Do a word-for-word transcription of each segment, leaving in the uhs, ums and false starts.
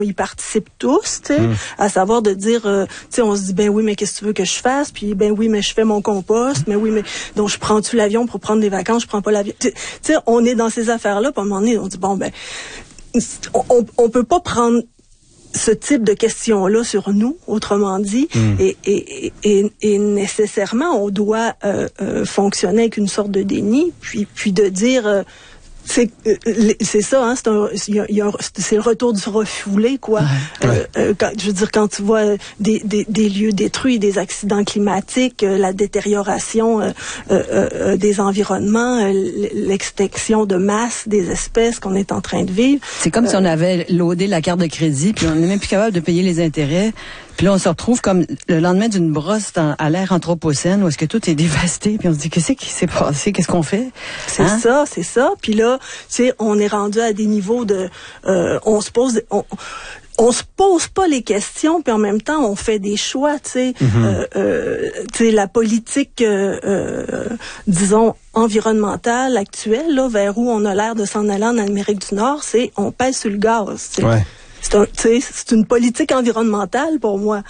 ils participent tous, tu sais, mmh. à savoir de dire, euh, tu sais, on se dit, ben oui, mais qu'est-ce que tu veux que je fasse? Puis, ben oui, mais je fais mon compost, mais oui, mais donc je prends-tu l'avion pour prendre des vacances? Je prends pas l'avion. Tu sais, on est dans ces affaires-là, puis à un moment donné, on dit, bon, ben, on, on, on peut pas prendre ce type de questions-là sur nous, autrement dit, mmh. et, et, et, et nécessairement, on doit euh, euh, fonctionner avec une sorte de déni, puis, puis de dire... Euh, C'est, euh, c'est ça, hein, c'est, un, y a, y a un, c'est le retour du refoulé, quoi. Ouais, ouais. Euh, euh, quand, je veux dire, quand tu vois des, des, des lieux détruits, des accidents climatiques, euh, la détérioration euh, euh, euh, des environnements, euh, l'extinction de masse des espèces qu'on est en train de vivre. C'est comme euh, si on avait loadé la carte de crédit, puis on n'est même plus capable de payer les intérêts. Puis là, on se retrouve comme le lendemain d'une brosse dans, à l'ère anthropocène où est-ce que tout est dévasté, puis on se dit, qu'est-ce qui s'est passé? Qu'est-ce qu'on fait? C'est hein? ça, c'est ça. Puis là, tu sais, on est rendu à des niveaux de... Euh, on se pose... On, on se pose pas les questions, puis en même temps, on fait des choix, tu sais. Mm-hmm. euh, euh, tu sais, la politique, euh, euh, disons, environnementale actuelle, là, vers où on a l'air de s'en aller en Amérique du Nord, c'est on pèse sur le gaz, tu sais. Ouais. C'est, un, c'est une politique environnementale pour moi.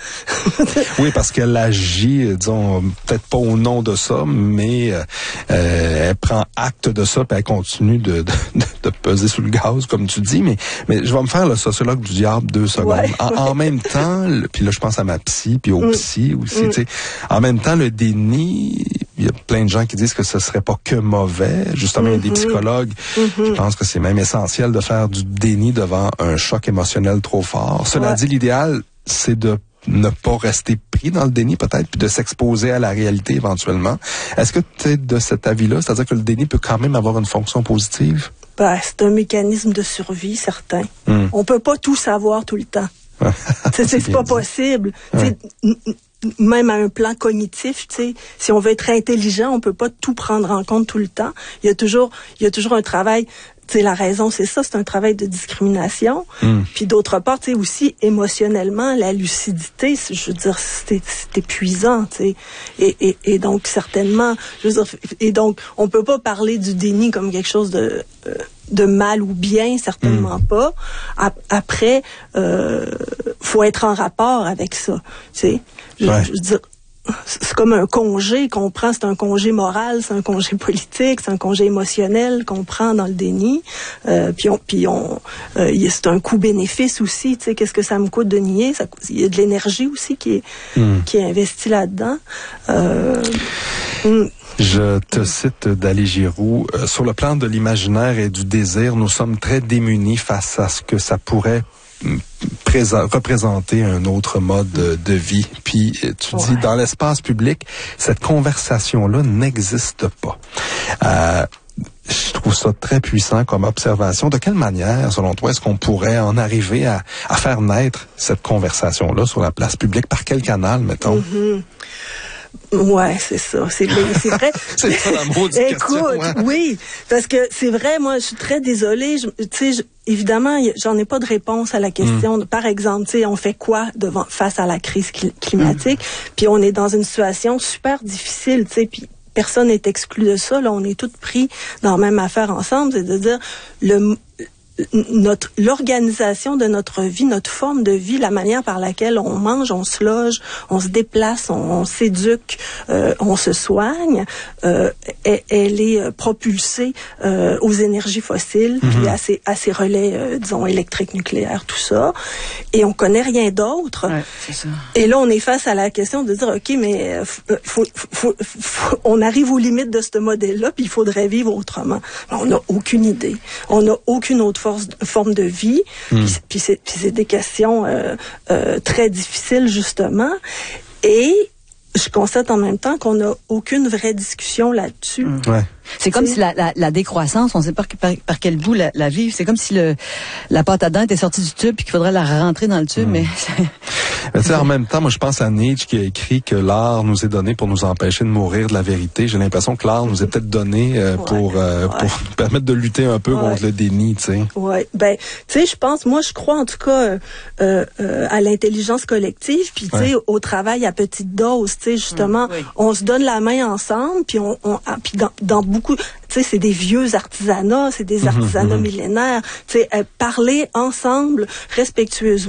Oui, parce qu'elle agit, disons, peut-être pas au nom de ça, mais euh, elle prend acte de ça, puis elle continue de, de, de peser sous le gaz, comme tu dis. Mais, mais je vais me faire le sociologue du diable deux secondes. Ouais, en, ouais. en même temps, le, puis là, je pense à ma psy, puis au mm. psy aussi. Mm. Tu sais, en même temps, le déni... Il y a plein de gens qui disent que ce serait pas que mauvais. Justement, mm-hmm. il y a des psychologues mm-hmm. qui pensent que c'est même essentiel de faire du déni devant un choc émotionnel trop fort. Cela ouais. dit, l'idéal, c'est de ne pas rester pris dans le déni peut-être, puis de s'exposer à la réalité éventuellement. Est-ce que tu es de cet avis-là? C'est-à-dire que le déni peut quand même avoir une fonction positive? Ben, c'est un mécanisme de survie, certain. Mm. On peut pas tout savoir tout le temps. c'est, c'est, c'est pas dit. possible. Ouais. Même à un plan cognitif, tu sais, si on veut être intelligent, on peut pas tout prendre en compte tout le temps. Il y a toujours, il y a toujours un travail. Tu sais, la raison, c'est ça, c'est un travail de discrimination. Mm. Puis d'autre part, tu sais, aussi émotionnellement, la lucidité, je veux dire, c'est, c'est épuisant, tu sais. Et, et, et donc certainement, je veux dire, et donc on peut pas parler du déni comme quelque chose de euh, de mal ou bien, certainement mm. pas. Après, euh, faut être en rapport avec ça, tu sais. Je, ouais. je veux dire, c'est comme un congé qu'on prend, c'est un congé moral, c'est un congé politique, c'est un congé émotionnel qu'on prend dans le déni. Euh, puis on, puis on, euh, c'est un coût-bénéfice aussi. Tu sais, qu'est-ce que ça me coûte de nier? Ça, il y a de l'énergie aussi qui est mm. qui est investie là-dedans. Euh, mm. Je te cite Dali Giroux. Euh, sur le plan de l'imaginaire et du désir, nous sommes très démunis face à ce que ça pourrait Présent, représenter un autre mode de, de vie. Puis tu ouais. dis, dans l'espace public, cette conversation-là n'existe pas. Euh, je trouve ça très puissant comme observation. De quelle manière, selon toi, est-ce qu'on pourrait en arriver à, à faire naître cette conversation-là sur la place publique? Par quel canal, mettons? Mm-hmm. Ouais, c'est ça. C'est, c'est vrai. c'est ça la maudite question. Écoute, hein? oui, parce que c'est vrai. Moi, je suis très désolée. Tu sais, évidemment, y, j'en ai pas de réponse à la question. Mm. Par exemple, tu sais, on fait quoi devant face à la crise cl- climatique mm. Puis on est dans une situation super difficile, tu sais. Puis personne n'est exclu de ça. Là, on est tous pris dans la même affaire ensemble. C'est de dire le notre l'organisation de notre vie, notre forme de vie, la manière par laquelle on mange, on se loge, on se déplace, on, on s'éduque, euh, on se soigne, euh, elle, elle est propulsée euh, aux énergies fossiles, mm-hmm. puis à ces, à ces relais, euh, disons, électriques, nucléaires, tout ça. Et on connaît rien d'autre. Ouais, c'est ça. Et là, on est face à la question de dire, OK, mais faut, faut, faut, faut, on arrive aux limites de ce modèle-là, puis il faudrait vivre autrement. On n'a aucune idée. On n'a aucune autre force, forme de vie. Mm. Puis, puis, c'est, puis c'est des questions euh, euh, très difficiles, justement. Et je constate en même temps qu'on n'a aucune vraie discussion là-dessus. Mm. Ouais. C'est comme si la, la, la décroissance, on ne sait pas par, par quel bout la, la vivre. C'est comme si le, la pâte à dents était sortie du tube et qu'il faudrait la rentrer dans le tube. Mm. Mais, mais tu sais, en même temps, moi, je pense à Nietzsche qui a écrit que l'art nous est donné pour nous empêcher de mourir de la vérité. J'ai l'impression que l'art nous est peut-être donné euh, ouais, pour, euh, ouais. pour nous permettre de lutter un peu ouais. contre le déni, tu sais. Oui, ben, tu sais, je pense, moi, je crois en tout cas euh, euh, à l'intelligence collective, puis tu sais, ouais. au travail à petite dose, tu sais, justement, mm, oui. on se donne la main ensemble, puis on, on ah, puis dans, dans beaucoup, tu sais, c'est des vieux artisanats, c'est des artisanats mmh, mmh. millénaires, tu sais, euh, parler ensemble, respectueusement.